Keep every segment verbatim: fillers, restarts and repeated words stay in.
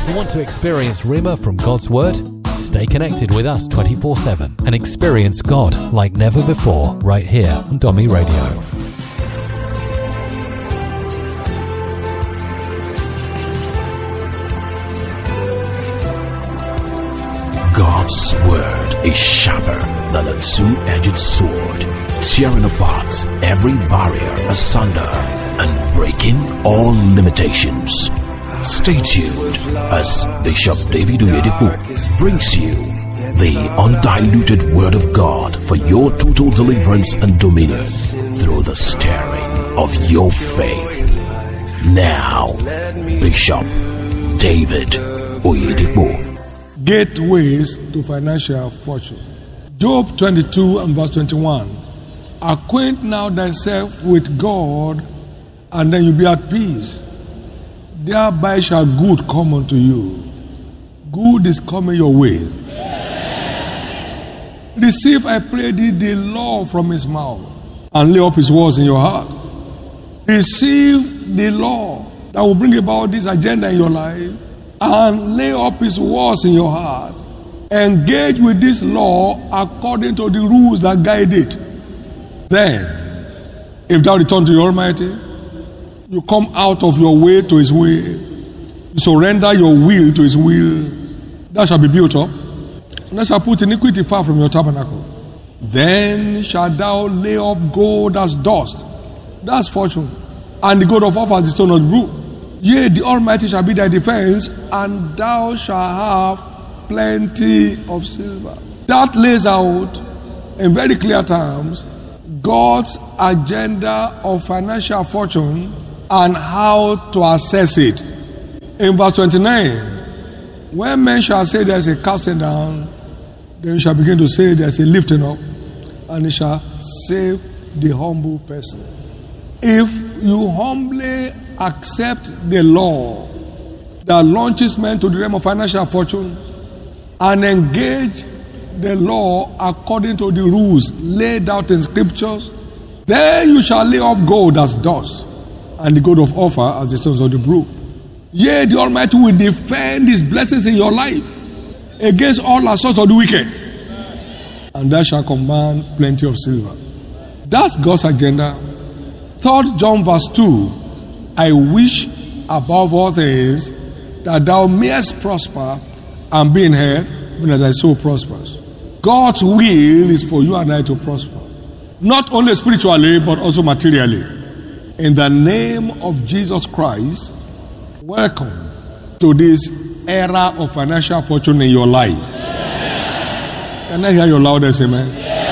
If you want to experience Rhema from God's Word, stay connected with us twenty-four seven and experience God like never before right here on Domi Radio. God's Word is sharper than a two-edged sword, tearing apart every barrier asunder and breaking all limitations. Stay tuned as Bishop David Oyedepo brings you the undiluted Word of God for your total deliverance and dominion through the stirring of your faith. Now, Bishop David Oyedepo. Gateways to financial fortune. Job twenty-two and verse twenty-one. Acquaint now thyself with God, and then you'll be at peace. Thereby shall good come unto you. Good is coming your way. Receive, I pray thee, the law from his mouth, and lay up his words in your heart. Receive the law that will bring about this agenda in your life, and lay up his words in your heart. Engage with this law according to the rules that guide it. Then, if thou return to the Almighty, you come out of your way to his way, you surrender your will to his will, thou shalt be built up, and thou shalt put iniquity far from your tabernacle. Then shalt thou lay up gold as dust, that's fortune, and the gold of Ophir as the stone of the brook. Yea, the Almighty shall be thy defense, and thou shalt have plenty of silver. That lays out in very clear terms God's agenda of financial fortune and how to access it. In verse twenty-nine, when men shall say there is a casting down, then you shall begin to say there is a lifting up, and it shall save the humble person. If you humbly accept the law that launches men to the realm of financial fortune and engage the law according to the rules laid out in scriptures, then you shall lay up gold as dust, and the gold of Ophir as the stones of the brook. Yea, the Almighty will defend his blessings in your life against all assaults of the wicked, and thou shalt command plenty of silver. That's God's agenda. Third John verse two. I wish above all things that thou mayest prosper and be in health, even as thy soul prospers. God's will is for you and I to prosper, not only spiritually but also materially. In the name of Jesus Christ, welcome to this era of financial fortune in your life. Can I hear your loudest amen?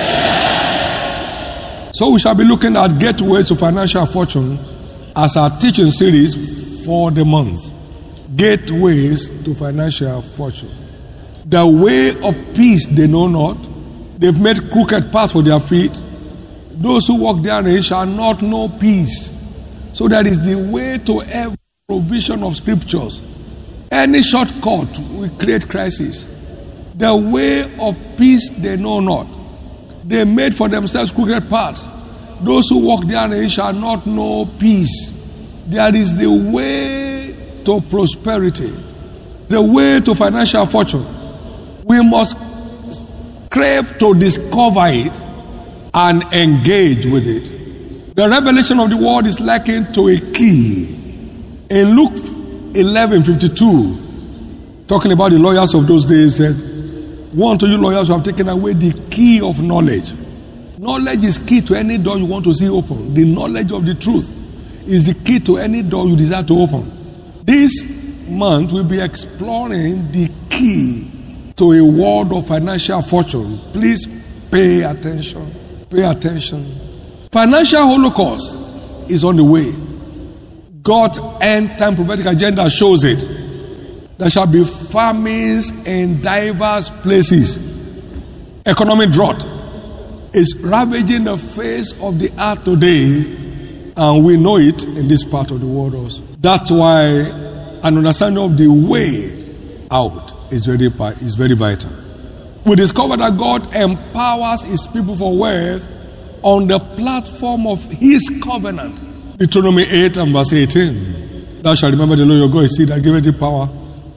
So we shall be looking at gateways to financial fortune as our teaching series for the month. Gateways to financial fortune. The way of peace they know not. They've made crooked paths for their feet. Those who walk therein shall not know peace. So that is the way to every provision of scriptures. Any shortcut will create crisis. The way of peace they know not. They made for themselves crooked paths. Those who walk therein shall not know peace. There is the way to prosperity, the way to financial fortune. We must crave to discover it and engage with it. The revelation of the word is likened to a key. In Luke eleven fifty-two, talking about the lawyers of those days, said, "Woe unto you lawyers who have taken away the key of knowledge." Knowledge is key to any door you want to see open. The knowledge of the truth is the key to any door you desire to open. This month we'll be exploring the key to a world of financial fortune. Please pay attention. Pay attention. Financial holocaust is on the way. God's end time prophetic agenda shows it. There shall be famines in diverse places. Economic drought is ravaging the face of the earth today, and we know it in this part of the world also. That's why an understanding of the way out is very, is very vital. We discover that God empowers his people for wealth on the platform of his covenant. Deuteronomy eight and verse eighteen. Thou shalt remember the Lord your God, is he that giveth thee power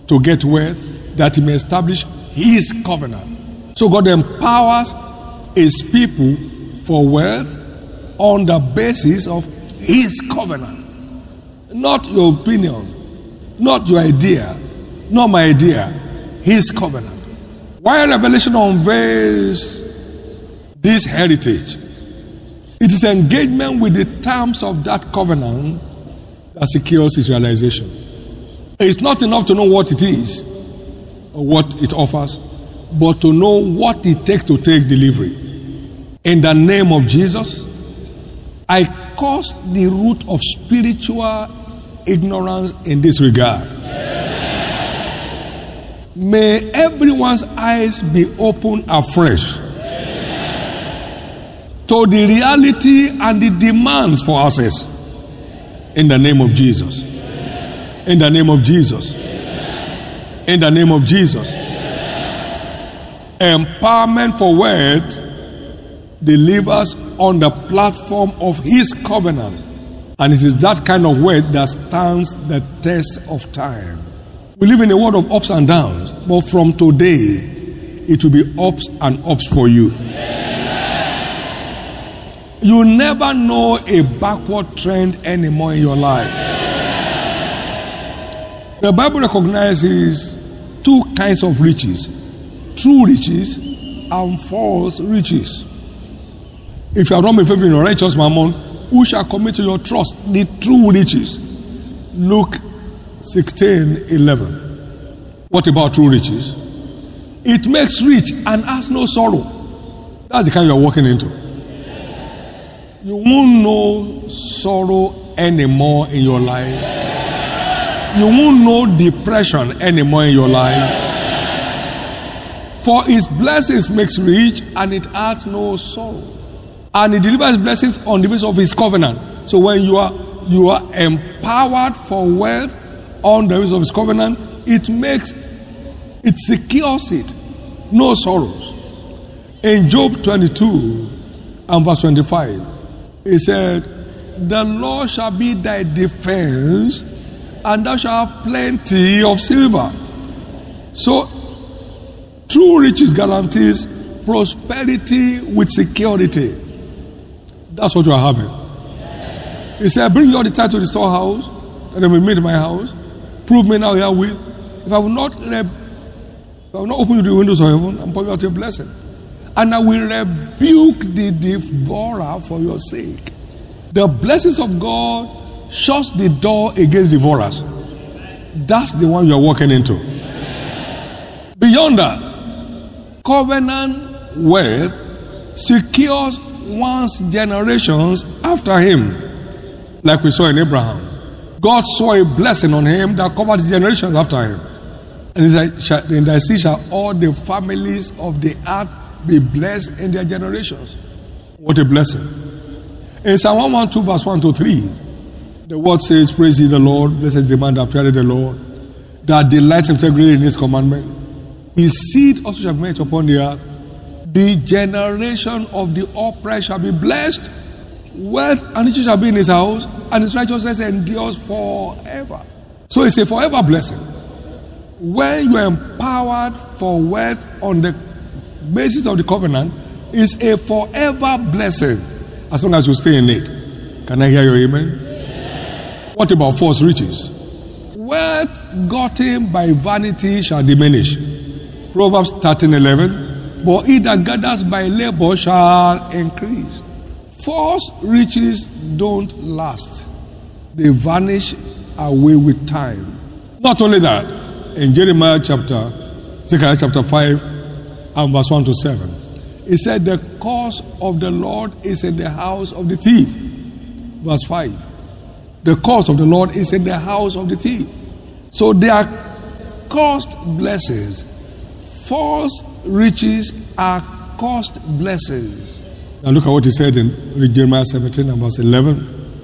to get wealth, that he may establish his covenant. So God empowers his people for wealth on the basis of his covenant. Not your opinion, not your idea, not my idea, his covenant. While Revelation unveils this heritage, it is engagement with the terms of that covenant that secures its realization. It's not enough to know what it is or what it offers, but to know what it takes to take delivery. In the name of Jesus, I curse the root of spiritual ignorance in this regard. May everyone's eyes be opened afresh to the reality and the demands for access. In the name of Jesus. In the name of Jesus. In the name of Jesus. Empowerment for wealth delivers on the platform of his covenant. And it is that kind of wealth that stands the test of time. We live in a world of ups and downs, but from today, it will be ups and ups for you. You never know a backward trend anymore in your life. The Bible recognizes two kinds of riches: true riches and false riches. If you are not faithful in your righteous mammon, who shall commit to your trust the true riches? Luke sixteen eleven. What about true riches? It makes rich and has no sorrow. That's the kind you are walking into. You won't know sorrow anymore in your life. You won't know depression anymore in your life. For his blessings makes rich and it adds no sorrow. And he delivers blessings on the basis of his covenant. So when you are you are empowered for wealth on the basis of his covenant, it makes, it secures it. No sorrows. In Job twenty-two and verse twenty-five, he said, the Lord shall be thy defense, and thou shalt have plenty of silver. So, true riches guarantees prosperity with security. That's what you are having. He said, bring your tithe to the storehouse, and then we meet in my house. Prove me now herewith. If I will not, reb- if I will not open you the windows of heaven and pour you out a blessing, and I will rebuke the devourer for your sake. The blessings of God shuts the door against devourers. That's the one you are walking into. Beyond that, covenant wealth secures one's generations after him. Like we saw in Abraham. God saw a blessing on him that covered his generations after him. And he said, in thy seed shall all the families of the earth be blessed in their generations. What a blessing. In Psalm one twelve verse one to three, the word says, praise ye the Lord, blessed is the man that feareth the Lord, that delights himself greatly in his commandment. His seed also shall be met upon the earth. The generation of the upright shall be blessed. Wealth and riches shall be in his house, and his righteousness endures forever. So it's a forever blessing. When you are empowered for wealth on the basis of the covenant, it's a forever blessing as long as you stay in it. Can I hear your amen? What about false riches? Wealth gotten by vanity shall diminish. Proverbs thirteen eleven. But he that gathers by labor shall increase. False riches don't last. They vanish away with time. Not only that, in Jeremiah chapter, Zechariah chapter five and verse one to seven, it said, the cause of the Lord is in the house of the thief. Verse five. The cause of the Lord is in the house of the thief. So they are caused blessings. False riches are caused blessings. Now look at what he said in Jeremiah seventeen and verse eleven.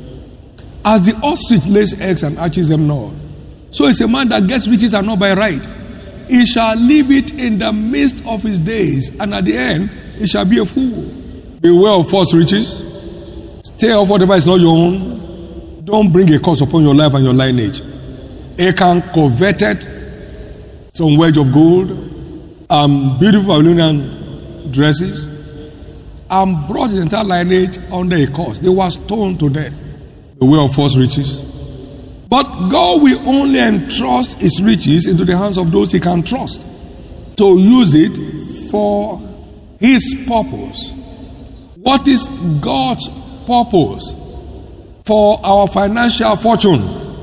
As the ostrich lays eggs and hatches them not, so is a man that gets riches and not by right. He shall leave it in the midst of his days, and at the end he shall be a fool. Beware of false riches. Stay off whatever is not your own. Don't bring a curse upon your life and your lineage. Achan coveted some wedge of gold, and beautiful Babylonian dresses, and brought the entire lineage under a curse. They were stoned to death. The way of false riches. But God will only entrust his riches into the hands of those he can trust to use it for his purpose. What is God's purpose for our financial fortune?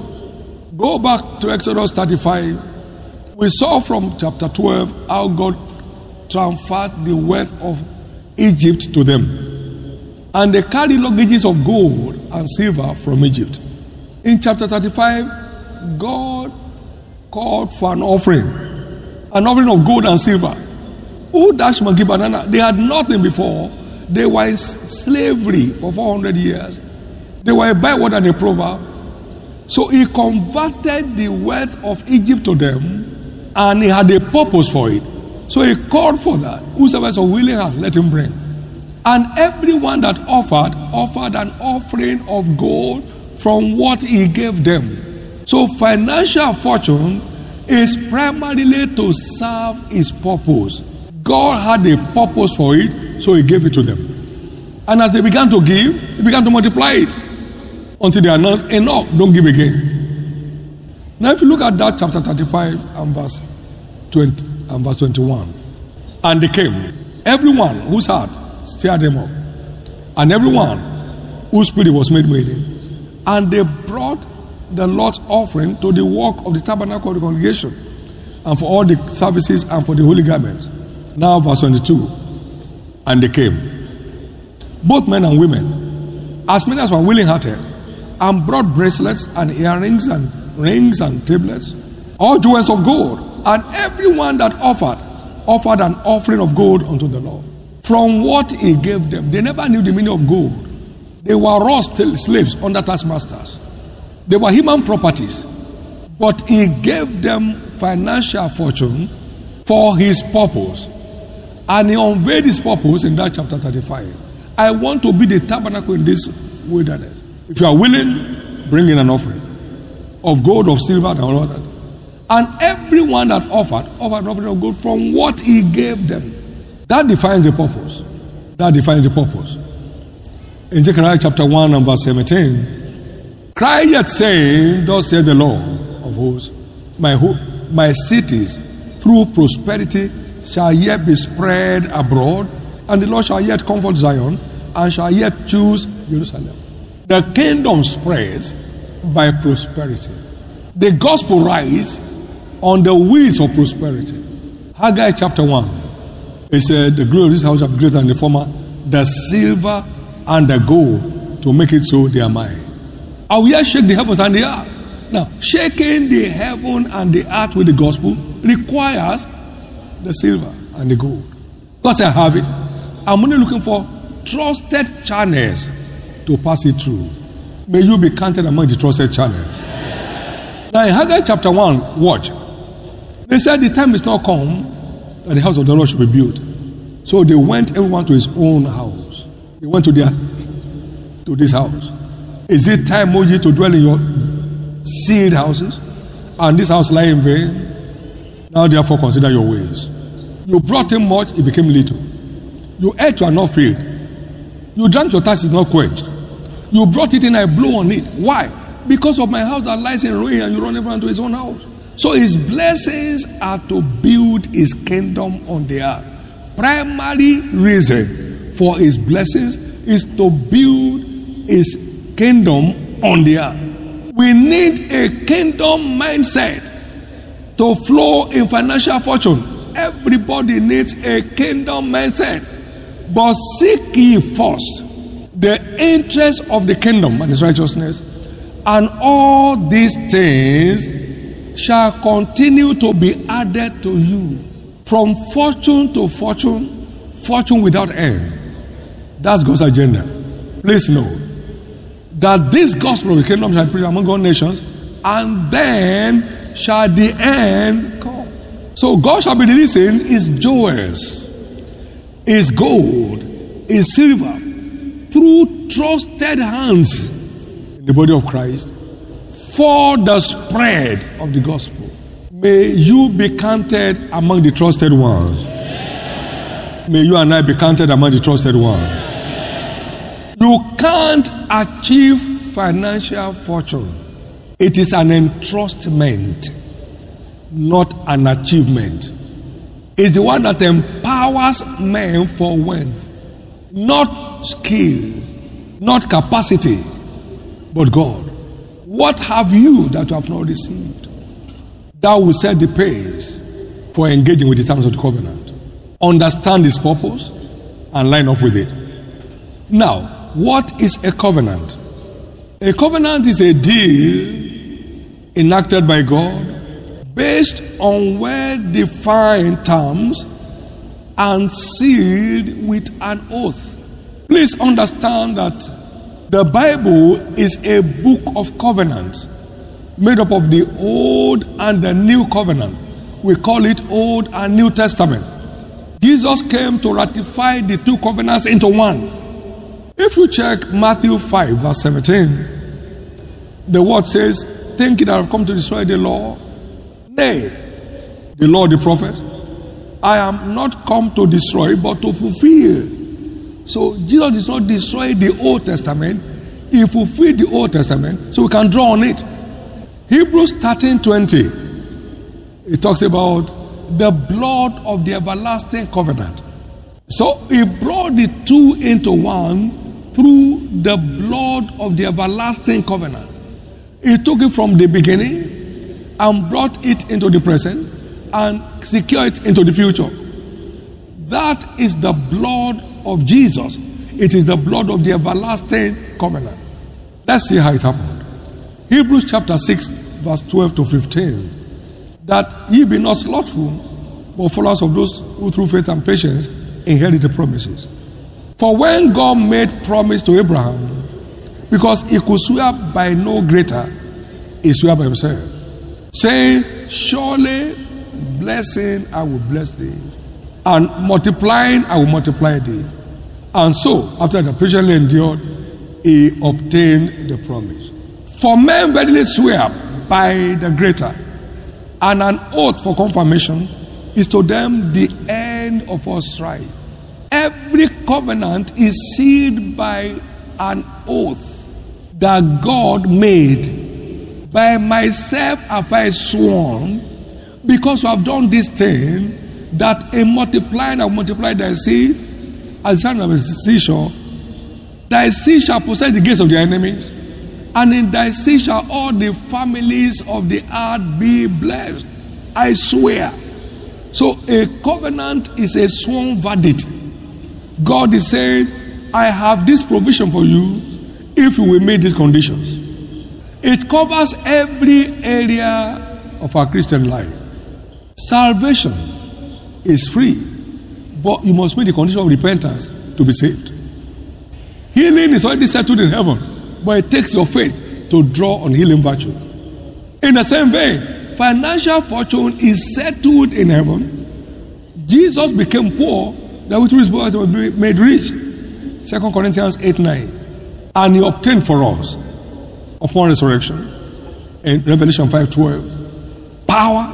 Go back to Exodus thirty-five. We saw from chapter twelve how God transferred the wealth of Egypt to them. And they carried luggages of gold and silver from Egypt. In chapter thirty-five, God called for an offering. An offering of gold and silver. Who dashed monkey banana? They had nothing before. They were in slavery for four hundred years. They were a byword and a proverb. So he converted the wealth of Egypt to them, and he had a purpose for it. So he called for that. Whosoever is a willing heart, let him bring. And everyone that offered, offered an offering of gold from what he gave them. So financial fortune is primarily to serve his purpose. God had a purpose for it, so he gave it to them. And as they began to give, he began to multiply it until they announced, enough, don't give again. Now if you look at that chapter thirty-five and verse twenty and verse twenty-one. And they came, everyone whose heart stirred them up, and everyone whose spirit was made willing, and they brought the Lord's offering to the work of the tabernacle of the congregation, and for all the services and for the holy garments. Now verse twenty-two. And they came, both men and women, as many as were willing hearted, and brought bracelets and earrings and rings and tablets, all jewels of gold. And everyone that offered, offered an offering of gold unto the Lord, from what he gave them. They never knew the meaning of gold. They were raw slaves under taskmasters. They were human properties. But he gave them financial fortune for his purpose. And he unveiled his purpose in that chapter thirty-five. I want to be the tabernacle in this wilderness. If you are willing, bring in an offering of gold, of silver, and all that. And everyone that offered, offered an offering of gold from what he gave them. That defines the purpose. That defines the purpose. In Zechariah chapter one and verse seventeen, cry yet saying, thus saith the Lord of hosts, my, ho- my cities through prosperity shall yet be spread abroad, and the Lord shall yet comfort Zion, and shall yet choose Jerusalem. The kingdom spreads by prosperity. The gospel rides on the wheels of prosperity. Haggai chapter one. It said, the glory of this house shall be greater than the former, the silver and the gold, to make it so they are mine. I will yet shake the heavens and the earth. Now, shaking the heaven and the earth with the gospel requires the silver and the gold. Because I have it, I'm only looking for trusted channels to pass it through. May you be counted among the trusted channels. Now in Haggai chapter one, watch. They said the time is not come that the house of the Lord should be built. So they went everyone to his own house. They went to their to this house. Is it time, O ye, to dwell in your sealed houses, and this house lie in vain? Now therefore consider your ways. You brought him much, it became little. You ate, you are not filled. You drank, your thirst is not quenched. You brought it in, I blow on it. Why? Because of my house that lies in ruin, and you run everyone to his own house. So his blessings are to build his kingdom on the earth. Primary reason for his blessings is to build his kingdom on the earth. We need a kingdom mindset to flow in financial fortune. Everybody needs a kingdom mindset. But seek ye first the interest of the kingdom and his righteousness, and all these things shall continue to be added to you. From fortune to fortune, fortune without end. That's God's agenda. Please know that this gospel of the kingdom shall be preached among all nations, and then shall the end come. So God shall be releasing his jewels, his gold, his silver, through trusted hands in the body of Christ for the spread of the gospel. May you be counted among the trusted ones. May you and I be counted among the trusted ones. You can't achieve financial fortune. It is an entrustment, not an achievement. It's the one that empowers men for wealth, not skill, not capacity, but God. What have you that you have not received? That will set the pace for engaging with the terms of the covenant. Understand its purpose and line up with it. Now, what is a covenant? A covenant is a deal enacted by God based on well-defined terms and sealed with an oath. Please understand that the Bible is a book of covenants made up of the Old and the New Covenant. We call it Old and New Testament. Jesus came to ratify the two covenants into one. If you check Matthew five, verse seventeen, the word says, "Think that I have come to destroy the law? Nay, the law, the prophet, I am not come to destroy, but to fulfill." So Jesus did not destroy the Old Testament. He fulfilled the Old Testament, so we can draw on it. Hebrews thirteen twenty, it talks about the blood of the everlasting covenant. So he brought the two into one through the blood of the everlasting covenant. He took it from the beginning and brought it into the present and secured it into the future. That is the blood of Jesus. It is the blood of the everlasting covenant. Let's see how it happened. Hebrews chapter six, verse twelve to fifteen. That ye be not slothful, but followers of those who through faith and patience inherit the promises. For when God made promise to Abraham, because he could swear by no greater, he swore by himself, saying, "Surely blessing I will bless thee, and multiplying I will multiply thee." And so, after the patiently endured, he obtained the promise. For men verily swear by the greater, and an oath for confirmation is to them the end of all strife. Every covenant is sealed by an oath that God made. By myself have I sworn, because you have done this thing, that in multiplying I will multiply thy seed as the sand of the seashore. Thy seed shall possess the gates of their enemies, and in thy seed shall all the families of the earth be blessed. I swear. So a covenant is a sworn verdict. God is saying, I have this provision for you if you will meet these conditions. It covers every area of our Christian life. Salvation is free, but you must meet the condition of repentance to be saved. Healing is already settled in heaven, but it takes your faith to draw on healing virtue. In the same vein, financial fortune is settled in heaven. Jesus became poor, that which his poor would be made rich. Second Corinthians eight nine. And he obtained for us, upon resurrection, in Revelation five twelve, power,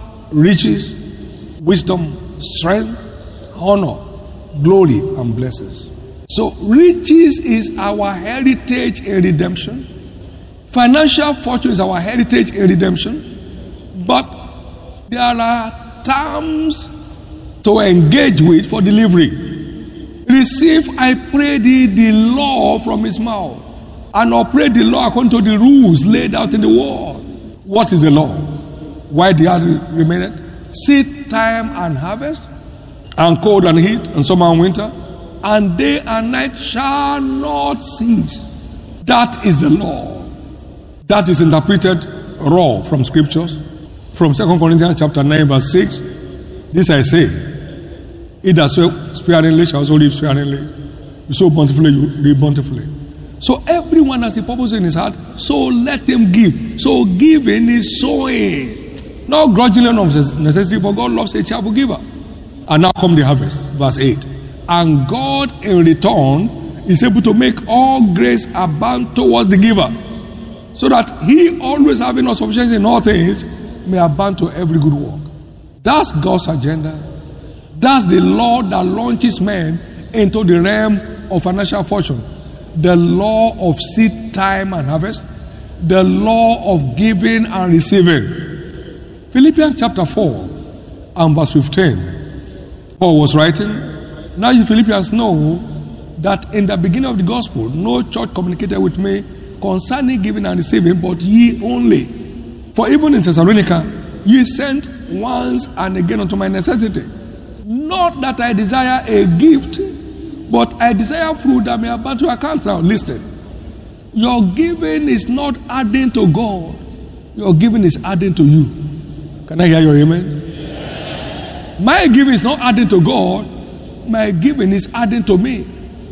riches, wisdom, strength, honor, glory, and blessings. So riches is our heritage in redemption. Financial fortune is our heritage in redemption. But there are terms to engage with for delivery. Receive, I pray thee, the law from his mouth, and operate the law according to the rules laid out in the word. What is the law? Why the earth remaineth? Seed time and harvest, and cold and heat, and summer and winter, and day and night shall not cease. That is the law. That is interpreted raw from scriptures. From Second Corinthians chapter nine, verse six. This I say, he that soweth sparingly shall also reap sparingly. You sow bountifully, you reap bountifully. So everyone has a purpose in his heart, so let him give. So giving is sowing. Not grudgingly of necessity, for God loves a cheerful giver. And now come the harvest, verse eight. And God in return is able to make all grace abound towards the giver, so that he, always having all sufficiency in all things, may abound to every good work. That's God's agenda. That's the law that launches men into the realm of financial fortune. The law of seed time and harvest. The law of giving and receiving. Philippians chapter four and verse fifteen. Paul was writing, now you Philippians know that in the beginning of the gospel, no church communicated with me concerning giving and receiving, but ye only. For even in Thessalonica, ye sent once and again unto my necessity. Not that I desire a gift, but I desire fruit that may abound to your account. Now listen, your giving is not adding to God. Your giving is adding to you. Can I hear your amen? My giving is not adding to God. My giving is adding to me.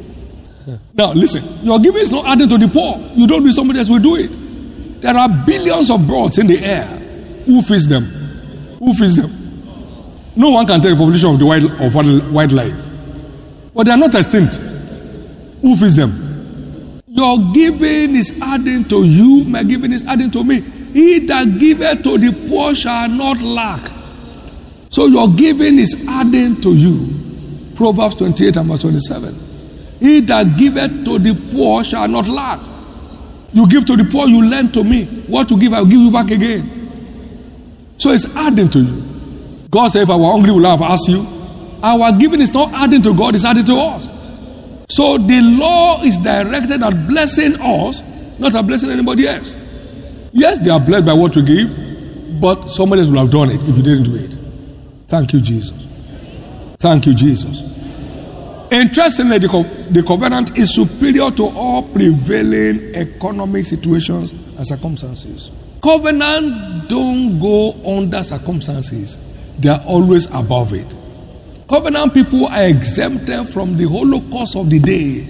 Now listen, your giving is not adding to the poor. You don't do it, somebody else will do it. There are billions of birds in the air. Who feeds them? Who feeds them? No one can tell the population of the wild of wildlife. But they are not extinct. Who feeds them? Your giving is adding to you. My giving is adding to me. He that giveth to the poor shall not lack. So your giving is adding to you. Proverbs twenty-eight and verse twenty-seven. He that giveth to the poor shall not lack. You give to the poor, you lend to me. What to give, I will give you back again. So it's adding to you. God said, if I were hungry, would I have asked you? Our giving is not adding to God, it's adding to us. So the law is directed at blessing us, not at blessing anybody else. Yes, they are blessed by what we give, but somebody else would have done it if you didn't do it. Thank you, Jesus. Thank you, Jesus. Interestingly, the, co- the covenant is superior to all prevailing economic situations and circumstances. Covenant don't go under circumstances. They are always above it. Covenant people are exempted from the holocaust of the day,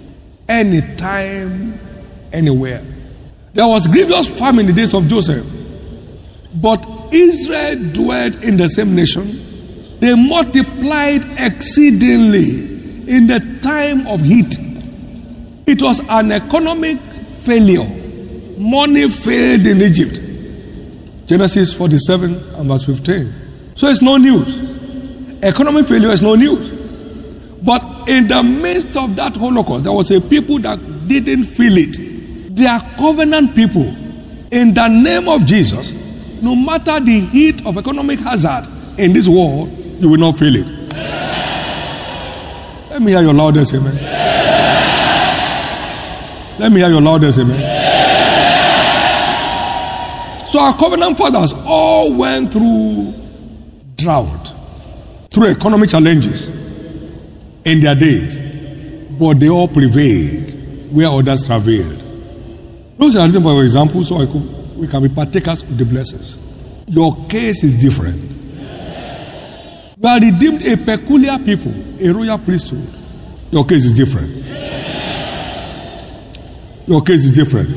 anytime, anywhere. There was grievous famine in the days of Joseph, but Israel dwelt in the same nation. They multiplied exceedingly in the time of heat. It was an economic failure. Money failed in Egypt. Genesis forty-seven and verse fifteen. So it's no news. Economic failure is no news. But in the midst of that Holocaust, there was a people that didn't feel it. They are covenant people. In the name of Jesus, no matter the heat of economic hazard in this world, you will not feel it. Let me hear your loudest amen. Let me hear your loudest amen. So our covenant fathers all went through drought, through economic challenges in their days, but they all prevailed where others travailed. Those are reasons for example, so I could, we can be partakers of the blessings. Your case is different. You are redeemed, a peculiar people, a royal priesthood. Your case is different. Your case is different.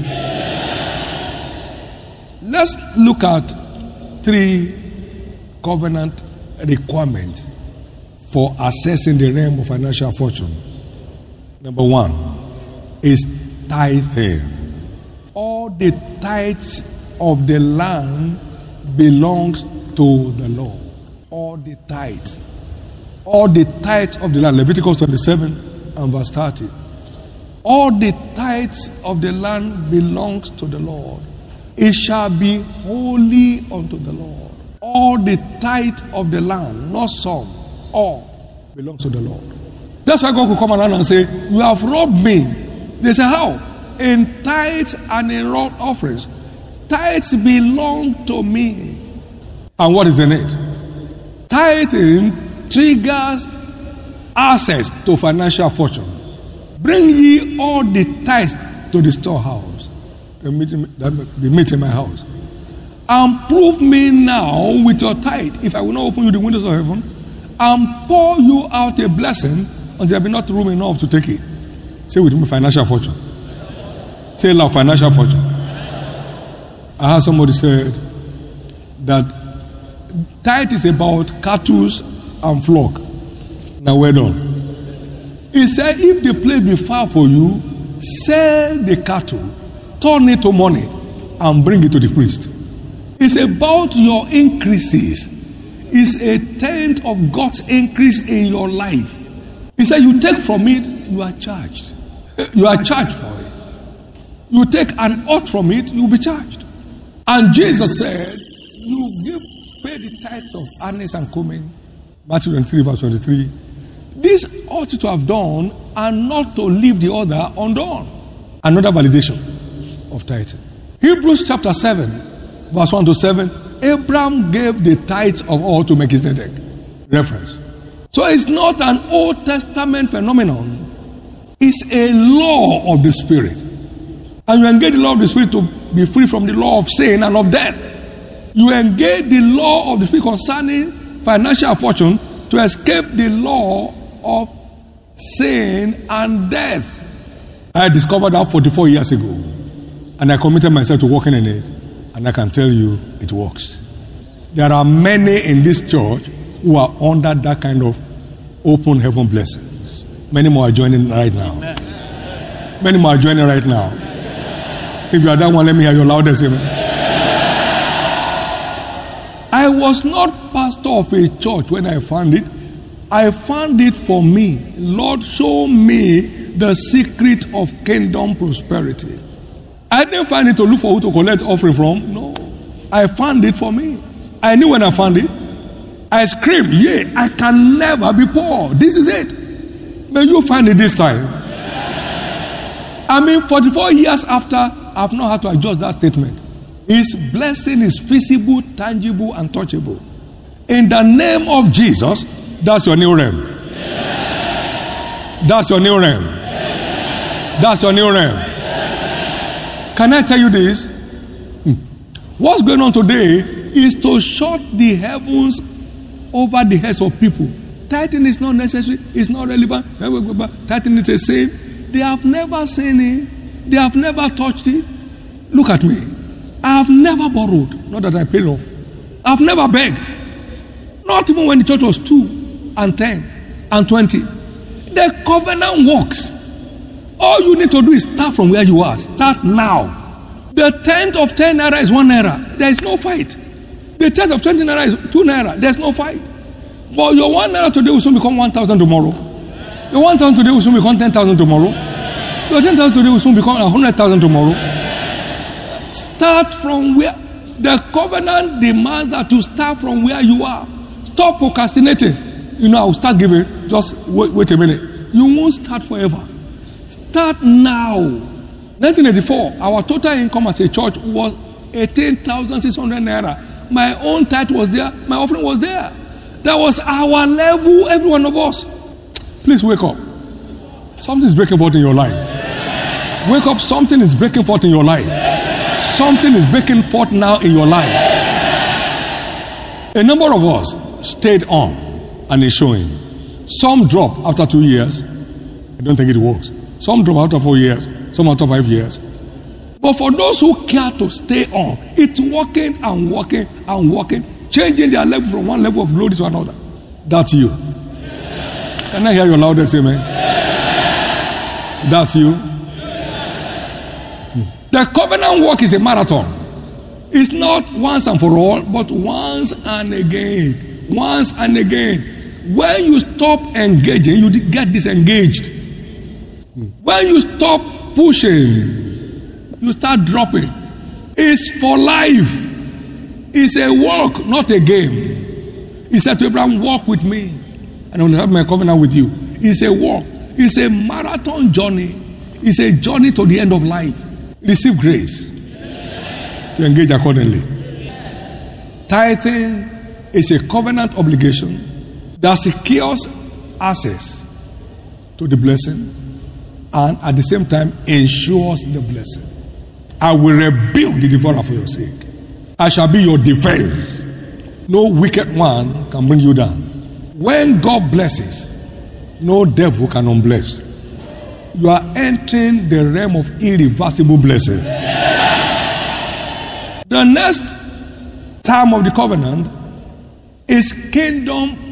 Let's look at three covenant requirements for accessing the realm of financial fortune. Number one is tithing. All the tithes of the land belongs to the Lord. All the tithes. All the tithes of the land. Leviticus twenty-seven and verse thirty. All the tithes of the land belongs to the Lord. It shall be holy unto the Lord. All the tithe of the land, not some, all belongs to the Lord. That's why God could come around and say, you have robbed me. They say, how? In tithes and in wrought offerings. Tithes belong to me. And what is in it? Tithing triggers access to financial fortune. Bring ye all the tithes to the storehouse. They meet in my house. And prove me now with your tithe, if I will not open you the windows of heaven, and pour you out a blessing until there be not room enough to take it. Say with me, financial fortune. Say loud, financial fortune. I heard somebody said that tithe is about cattle and flock. Now well done. He said, if the place be far for you, sell the cattle, turn it to money, and bring it to the priest. It's about your increases. It's a tenth of God's increase in your life. He said, you take from it, you are charged. You are charged for it. You take an oath from it, you'll be charged. And Jesus said, you give, pay the tithes of anise and cumin. Matthew twenty-three, verse twenty-three. This ought to have done and not to leave the other undone. Another validation of tithing. Hebrews chapter seven, verse one to seven. Abraham gave the tithes of all to Melchizedek. Reference. So it's not an Old Testament phenomenon. It's a law of the Spirit. And you engage the law of the Spirit to be free from the law of sin and of death. You engage the law of the Spirit concerning financial fortune to escape the law of sin and death. I discovered that forty-four years ago. And I committed myself to working in it. And I can tell you, it works. There are many in this church who are under that kind of open heaven blessings. Many more are joining right now. Many more are joining right now. If you are that one, let me hear your loudest amen. I was not pastor of a church when I found it. I found it for me. Lord, show me the secret of kingdom prosperity. I didn't find it to look for who to collect offering from. No. I found it for me. I knew when I found it. I screamed, yeah, I can never be poor. This is it. May you find it this time. I mean, forty-four years after, I've not had to adjust that statement. His blessing is visible, tangible, and touchable. In the name of Jesus, that's your new realm. That's your new realm. That's your new realm. Can I tell you this? What's going on today is to shut the heavens over the heads of people. Tithing is not necessary. It's not relevant. Tithing is a sin. They have never seen it. They have never touched it. Look at me. I have never borrowed. Not that I paid off. I've never begged. Not even when the church was two and ten and twenty. The covenant works. All you need to do is start from where you are. Start now. The tenth of ten naira is one naira. There is no fight. The tenth of twenty naira is two naira. There's no fight. But your one naira today will soon become one thousand tomorrow. Your one thousand today will soon become ten thousand tomorrow. Your ten thousand today will soon become a hundred thousand tomorrow. Start from where the covenant demands that you start from where you are. Stop procrastinating. You know, I will start giving. Just wait, wait a minute. You won't start forever. Start now. nineteen eighty-four, our total income as a church was eighteen thousand six hundred naira. My own tithe was there. My offering was there. That was our level, every one of us. Please wake up. Something is breaking forth in your life. Wake up. Something is breaking forth in your life. Something is breaking forth now in your life. A number of us stayed on and is showing. Some drop after two years. I don't think it works. Some drop after four years. Some after five years. But for those who care to stay on, it's working and working and working, changing their level from one level of glory to another. That's you. Can I hear your loudest amen? That's you. The covenant work is a marathon. It's not once and for all, but once and again. Once and again. When you stop engaging, you get disengaged. When you stop pushing, you start dropping. It's for life. It's a walk, not a game. He said to Abraham, walk with me, and I will have my covenant with you. It's a walk. It's a marathon journey. It's a journey to the end of life. Receive grace to engage accordingly. Tithing is a covenant obligation that secures access to the blessing and at the same time ensures the blessing. I will rebuke the devourer for your sake. I shall be your defense. No wicked one can bring you down. When God blesses, no devil can unbless. You are entering the realm of irreversible blessing. The next term of the covenant is kingdom